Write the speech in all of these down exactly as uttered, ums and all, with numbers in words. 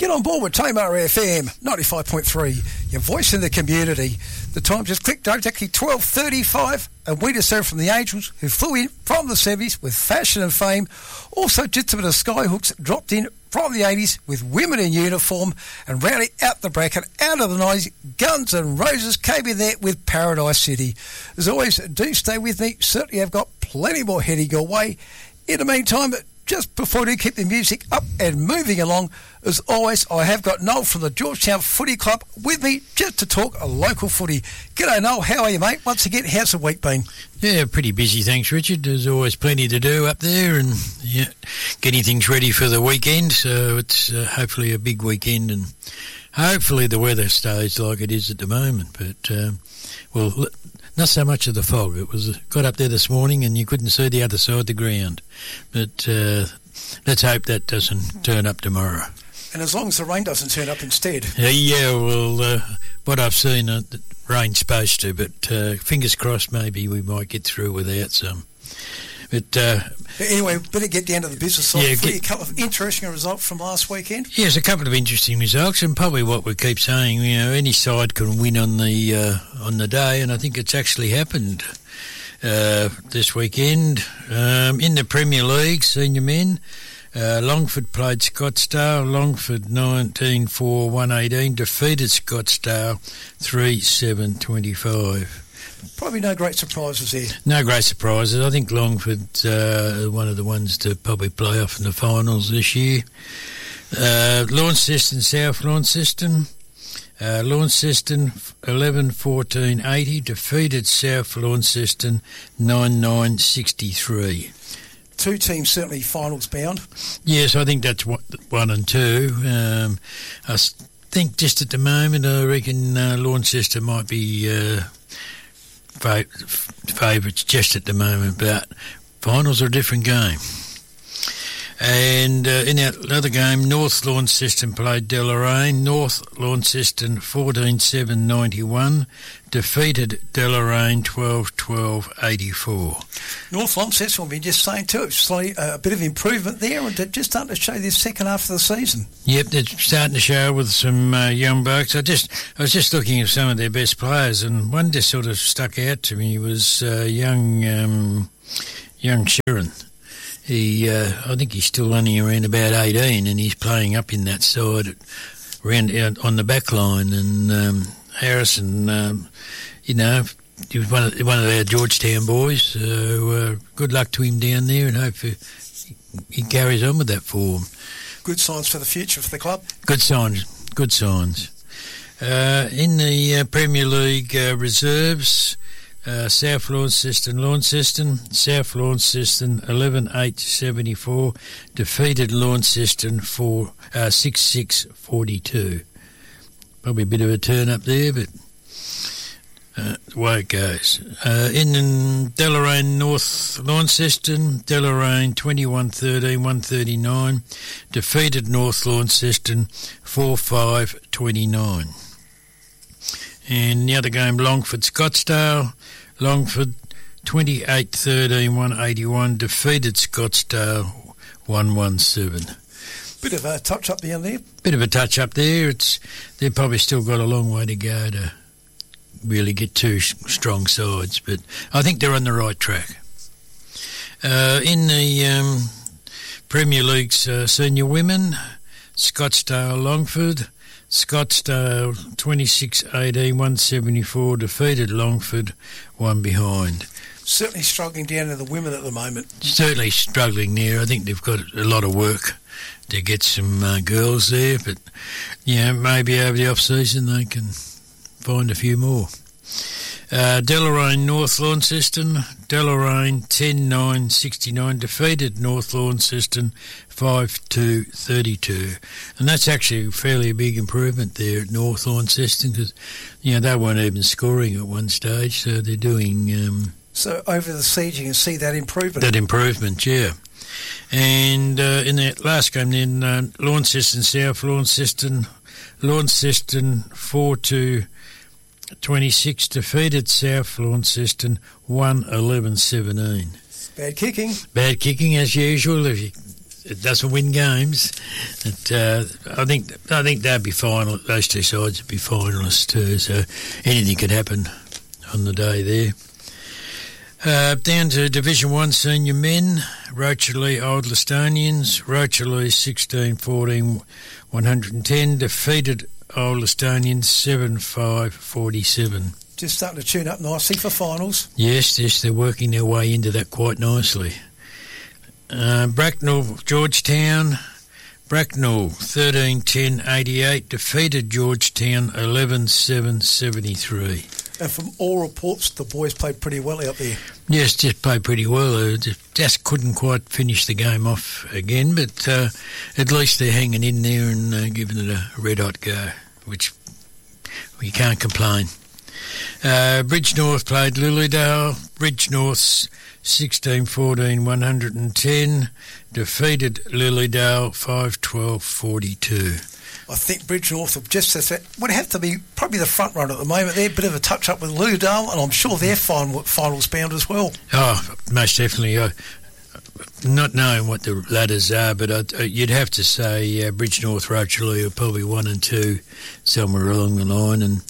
Get on board with Tamar F M ninety-five point three, your voice in the community. The time just clicked exactly twelve thirty-five, and we just heard from the Angels, who flew in from the seventies with fashion and fame. Also, just a bit of Skyhooks dropped in from the eighties with Women in Uniform, and rounding out the bracket out of the nineties, Guns N' Roses came in there with Paradise City. As always, do stay with me. Certainly I've got plenty more heading your way. In the meantime, just before we keep the music up and moving along, as always, I have got Noel from the Georgetown Footy Club with me just to talk a local footy. G'day, Noel. How are you, mate? Once again, how's the week been? Yeah, pretty busy, thanks, Richard. There's always plenty to do up there, and yeah, getting things ready for the weekend. So it's uh, hopefully a big weekend, and hopefully the weather stays like it is at the moment. But um, well, not so much of the fog. It was got up there this morning, and you couldn't see the other side of the ground. But uh, let's hope that doesn't turn up tomorrow. And as long as the rain doesn't turn up instead. Uh, yeah, well, uh, what I've seen, uh, rain's supposed to, but uh, fingers crossed maybe we might get through without some. But, uh, but anyway, better get down to the business side. Yeah, get, a couple of interesting results from last weekend. Yeah, there's a couple of interesting results, and probably what we keep saying, you know, any side can win on the uh, on the day, and I think it's actually happened uh, this weekend. Um, in the Premier League, senior men, Uh, Longford played Scottsdale. Longford nineteen four one eighteen defeated Scottsdale three seven twenty-five. Probably no great surprises there. No great surprises. I think Longford's uh, one of the ones to probably play off in the finals this year. Uh, Launceston, South Launceston. Uh, Launceston eleven fourteen eighty defeated South Launceston nine nine sixty-three. Two teams certainly finals bound. Yes, I think that's one, one and two. Um, I think just at the moment, I reckon uh, Launceston might be uh, fav- favourites just at the moment, but finals are a different game. And uh, in that other game, North Launceston played Deloraine. North Launceston fourteen seven ninety-one defeated Deloraine twelve twelve eighty-four. North Launceston, will be just saying too, it's slowly, uh, a bit of improvement there, and they're just starting to show this second half of the season. Yep, they're starting to show with some uh, young blokes. I just, I was just looking at some of their best players, and one just sort of stuck out to me was uh, young, um, young Sheeran. He, uh, I think he's still only around about eighteen, and he's playing up in that side, around out on the back line. And um, Harrison, um, you know, he was one of one of our Georgetown boys. So uh, good luck to him down there, and hope he, he carries on with that form. Good signs for the future for the club. Good signs. Good signs. Uh, in the uh, Premier League uh, reserves. Uh, South Launceston, Launceston, South Launceston eleven eight seventy-four defeated Launceston for uh, six six forty-two. Probably a bit of a turn up there, but uh, the way it goes. Uh, in, in Deloraine, North Launceston, Deloraine twenty-one thirteen one thirty-nine defeated North Launceston four five twenty-nine. And the other game, Longford, Scottsdale. Longford twenty-eight thirteen one eighty-one defeated Scottsdale one one seven. Bit of a touch up down there. Bit of a touch up there. It's they've probably still got a long way to go to really get two sh- strong sides, but I think they're on the right track. Uh, in the um, Premier League's uh, senior women, Scottsdale, Longford. Scottsdale twenty-six eighteen one seventy-four defeated Longford one behind. Certainly struggling down to the women at the moment. Certainly struggling there. I think they've got a lot of work to get some uh, girls there, but yeah, maybe over the off season they can find a few more. Uh, Deloraine, North Launceston. Deloraine ten nine sixty-nine defeated North Launceston five two thirty-two. And that's actually a fairly big improvement there at North Launceston because, you know, they weren't even scoring at one stage, so they're doing... Um, so over the siege you can see that improvement. That improvement, yeah. And uh, in that last game then, uh, Launceston, South Launceston, Launceston four two twenty-six defeated South Launceston one eleven seventeen. Bad kicking. Bad kicking as usual. If you it doesn't win games. It, uh, I think I think they'd be final. Those two sides would be finalists too. So anything could happen on the day there. Uh, down to Division One senior men, Rocherley Old Listonians. Rocherley sixteen fourteen one hundred ten defeated Old Listonians seven five forty-seven. Just starting to tune up nicely for finals. Yes, yes, they're working their way into that quite nicely. Uh, Bracknell Georgetown. Bracknell thirteen ten eighty-eight defeated Georgetown eleven seven seventy-three. And from all reports, the boys played pretty well out there. Yes, just played pretty well. Uh, just, just couldn't quite finish the game off again, but uh, at least they're hanging in there and uh, giving it a red-hot go, which we can't complain. Uh, Bridge North played Lilydale. Bridge North sixteen fourteen one hundred ten defeated Lilydale five twelve forty-two. I think Bridge North have just would have to be probably the front runner at the moment. They're a bit of a touch up with Lilydale, and I'm sure they're final, finals bound as well. Oh, most definitely. Uh, not knowing what the ladders are, but uh, you'd have to say uh, Bridge North, Rocherley are probably one and two somewhere along the line, and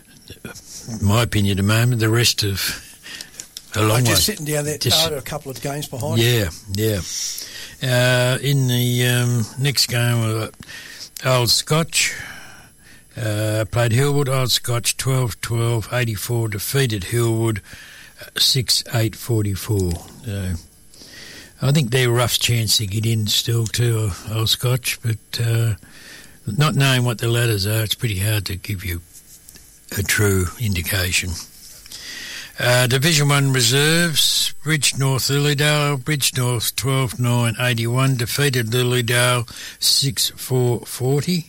in my opinion at the moment, the rest of a long I'm way. Just sitting down there, just, oh, a couple of games behind. Yeah, yeah. Uh, in the um, next game, uh, Old Scotch uh, played Hillwood. Old Scotch twelve twelve eighty-four defeated Hillwood six eight forty-four. So I think they're a rough chance to get in still too, Old Scotch, but uh, not knowing what the ladders are, it's pretty hard to give you a true indication. Uh, Division One reserves, Bridge North Lilydale. Bridge North twelve nine eighty-one defeated Lilydale six four forty.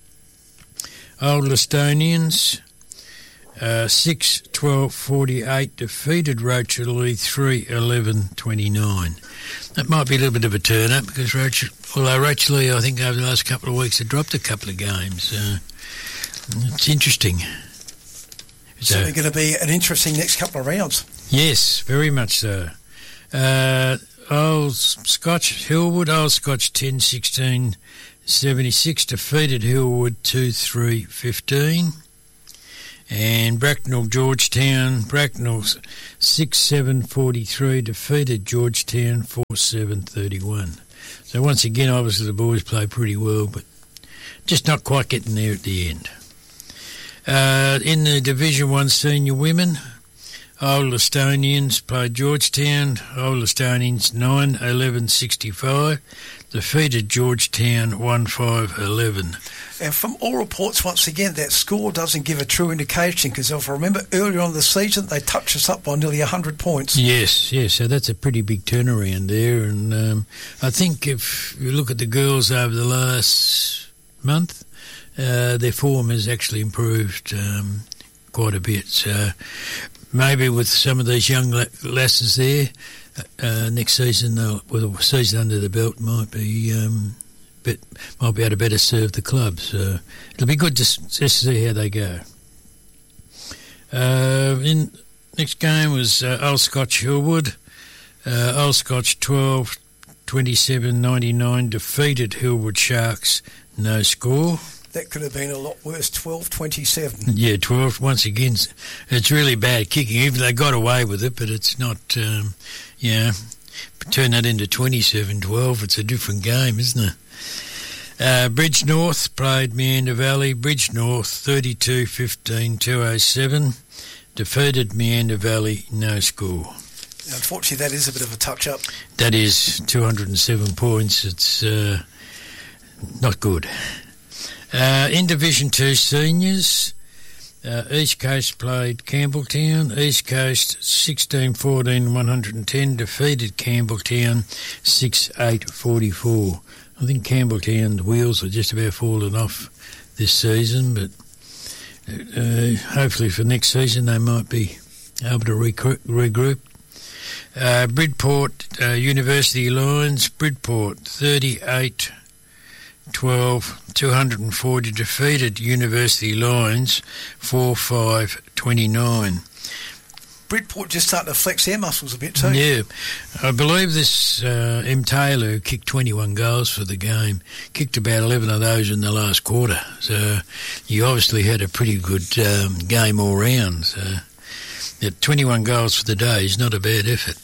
Old Listonians uh, six twelve forty-eight defeated Rocherley three eleven twenty-nine. That might be a little bit of a turn up because Rocher, although Rocherley I think over the last couple of weeks have dropped a couple of games. Uh, it's interesting. It's so, certainly going to be an interesting next couple of rounds. Yes, very much so. Uh, Old Scotch, Hillwood, Old Scotch ten sixteen seventy-six defeated Hillwood two three fifteen. And Bracknell Georgetown, Bracknell six seven forty-three defeated Georgetown four seven thirty-one. So once again, obviously the boys play pretty well, but just not quite getting there at the end. Uh, in the Division One senior women, Old Listonians played Georgetown. Old Listonians nine eleven sixty-five defeated Georgetown one five eleven. And from all reports, once again, that score doesn't give a true indication because if I remember earlier on in the season, they touched us up by nearly one hundred points. Yes, yes, so that's a pretty big turnaround there. And um, I think if you look at the girls over the last month, Uh, their form has actually improved um, quite a bit. So maybe with some of these young lasses there, uh, next season, with a season under the belt, might be um, bit, might be able to better serve the club. So it'll be good to just see how they go. Uh, in next game was uh, Old Scotch Hillwood. Uh, Old Scotch twelve twenty-seven ninety-nine defeated Hillwood Sharks, no score. That could have been a lot worse, twelve twenty-seven. Yeah, twelve, once again, it's really bad kicking. Even they got away with it, but it's not, um, you know, turn that into twenty-seven twelve, it's a different game, isn't it? Uh, Bridge North played Meander Valley. Bridge North thirty-two fifteen two oh seven defeated Meander Valley, no score. Unfortunately, that is a bit of a touch-up. That is two hundred seven points. It's uh, not good. Uh, in Division two seniors, uh, East Coast played Campbelltown. East Coast sixteen fourteen one hundred ten defeated Campbelltown six eight forty-four. I think Campbelltown's wheels are just about falling off this season, but uh, hopefully for next season they might be able to recru- regroup. Uh, Bridport uh, University Lions, Bridport thirty-eight twelve two hundred forty defeated University Lions four five twenty-nine. Bridport just starting to flex their muscles a bit too. Yeah. I believe this uh, M. Taylor, who kicked twenty-one goals for the game, kicked about eleven of those in the last quarter. So you obviously had a pretty good um, game all round. So yeah, twenty-one goals for the day is not a bad effort.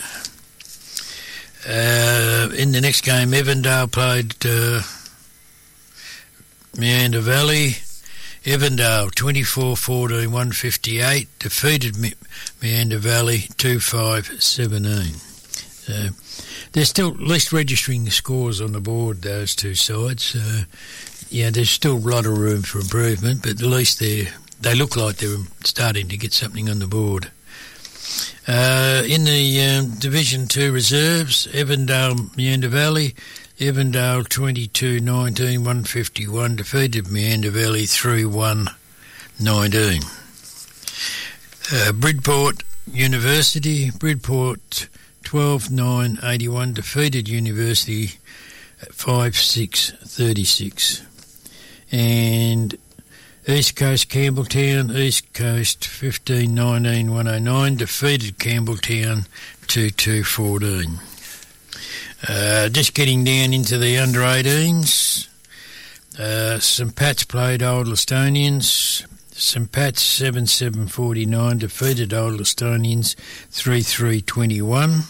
Uh, in the next game, Evandale played uh, Meander Valley. Evandale twenty-four fourteen, one fifty-eight, defeated Me- Meander Valley two five seventeen. So they're still at least registering the scores on the board, those two sides. So, yeah, there's still a lot of room for improvement, but at least they they look like they're starting to get something on the board. Uh, in the um, Division two reserves, Evandale, Meander Valley, Evandale twenty-two nineteen, one fifty-one, defeated Meander Valley three one nineteen. Uh, Bridport University, Bridport twelve nine eighty-one, defeated University five six thirty-six. And East Coast Campbelltown, East Coast fifteen nineteen, one oh nine, defeated Campbelltown two two fourteen. Uh, just getting down into the under eighteens, uh, St Pat's played Old Listonians. St Pat's seven seven forty-nine, defeated Old Listonians three three twenty-one.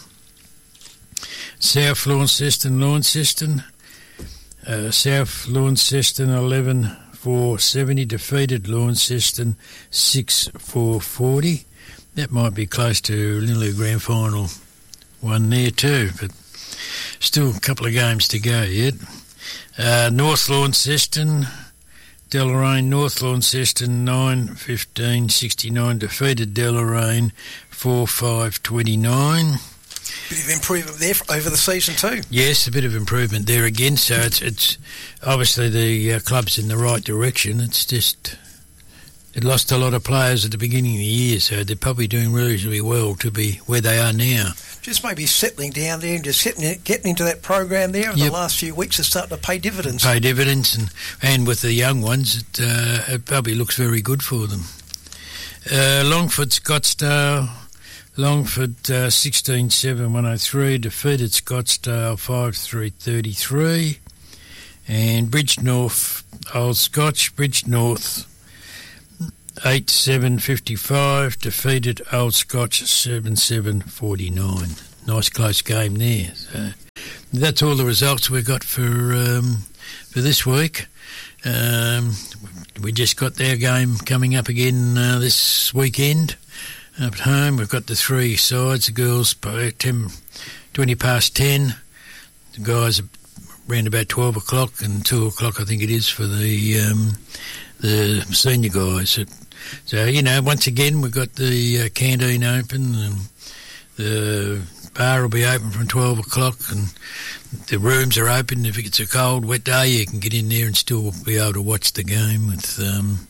South Launceston, Launceston, uh, South Launceston eleven four seventy, defeated Launceston six four forty. That might be close to nearly a grand final one there too, but still a couple of games to go yet. Uh, North Launceston, Deloraine, North Launceston nine fifteen sixty-nine, defeated Deloraine four five twenty-nine. Bit of improvement there over the season too. Yes, a bit of improvement there again. So it's it's obviously the uh, club's in the right direction. It's just it lost a lot of players at the beginning of the year, so they're probably doing really, really well to be where they are now. Just maybe settling down there and just getting, getting into that program there in yep. the last few weeks is starting to pay dividends. Pay dividends, and, and with the young ones, it, uh, it probably looks very good for them. Uh, Longford Scottsdale, Longford uh, sixteen seven one oh three, defeated Scottsdale five three thirty-three. And Bridge North, Old Scotch, Bridge North eight seven fifty-five, defeated Old Scotch seven seven forty-nine. Nice close game there. So that's all the results we've got for um, for this week. Um, we just got their game coming up again uh, this weekend up at home. We've got the three sides, the girls ten, twenty past ten, the guys around about twelve o'clock, and two o'clock I think it is for the um, the senior guys. So, so, you know, once again we've got the uh, canteen open, and the bar will be open from twelve o'clock, and the rooms are open. If it's a cold, wet day, you can get in there and still be able to watch the game with um,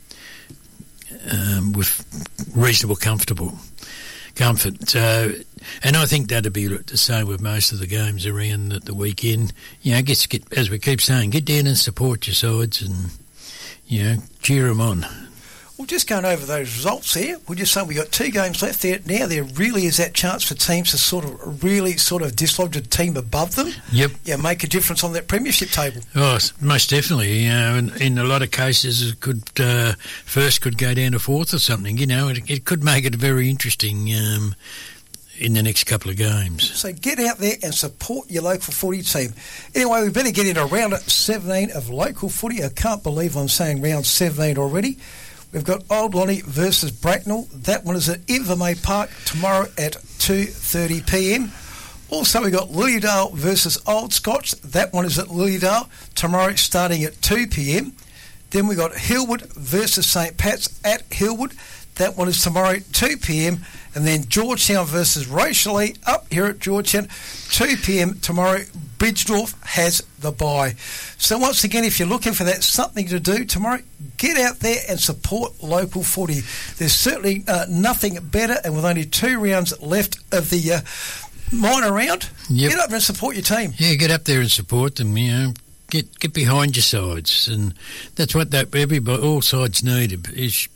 um, with reasonable comfortable comfort. So, and I think that'd be the same with most of the games around the, the weekend. You know, get, get as we keep saying, get down and support your sides, and you know, cheer them on. Well, just going over those results there, we're just saying we've got two games left there. Now there really is that chance for teams to sort of really sort of dislodge a team above them. Yep. Yeah, make a difference on that premiership table. Oh, most definitely. You know, in, in a lot of cases, it could uh, first could go down to fourth or something. You know, it, it could make it very interesting um, in the next couple of games. So get out there and support your local footy team. Anyway, we better get into round seventeen of local footy. I can't believe I'm saying round seventeen already. We've got Old Lonnie versus Bracknell. That one is at Invermay Park tomorrow at two thirty p m. Also, we've got Lilydale versus Old Scotch. That one is at Lilydale tomorrow starting at two p m. Then we've got Hillwood versus St Pat's at Hillwood. That one is tomorrow at two p m. And then Georgetown versus Rochalie up here at Georgetown, two p m tomorrow. Bridgedorf has the bye. So once again, if you're looking for that something to do tomorrow, get out there and support local footy. There's certainly uh, nothing better, and with only two rounds left of the uh, minor round, yep. Get up and support your team. Yeah, get up there and support them, you know. Get get behind your sides, and that's what that everybody, all sides need is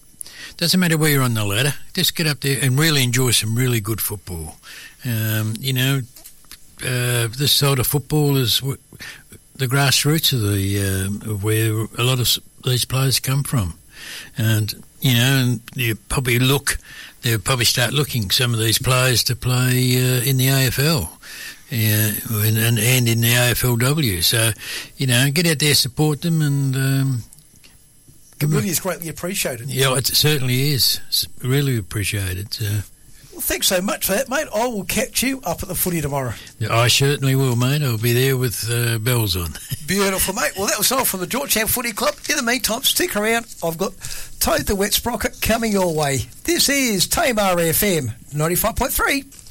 doesn't matter where you're on the ladder, just get up there and really enjoy some really good football. Um, you know, uh, this sort of football is w- the grassroots of the uh, of where a lot of these players come from, and you know, and you probably look, they'll probably start looking some of these players to play uh, in the A F L. Yeah, and, and and in the A F L W. So, you know, get out there, support them, and um, it really is greatly appreciated. Yeah, it certainly is. It's really appreciated. So. Well, thanks so much for that, mate. I will catch you up at the footy tomorrow. I certainly will, mate. I'll be there with uh, bells on. Beautiful, mate. Well, that was all from the Georgetown Footy Club. In the meantime, stick around. I've got Toad the Wet Sprocket coming your way. This is Tamar F M ninety-five point three.